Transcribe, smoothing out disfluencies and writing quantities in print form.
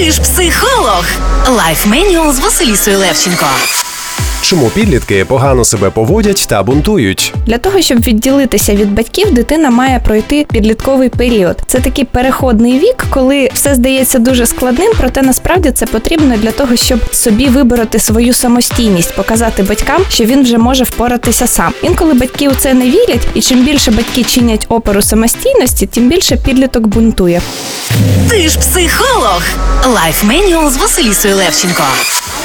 Ти ж психолог. Лайф Менюал з Василісою Левченко. Чому підлітки погано себе поводять та бунтують? Для того, щоб відділитися від батьків, дитина має пройти підлітковий період. Це такий переходний вік, коли все здається дуже складним, проте насправді це потрібно для того, щоб собі вибороти свою самостійність, показати батькам, що він вже може впоратися сам. Інколи батьки у це не вірять, і чим більше батьки чинять опору самостійності, тим більше підліток бунтує. Ти ж психолог. Лайф Менюал з Василісою Левченко.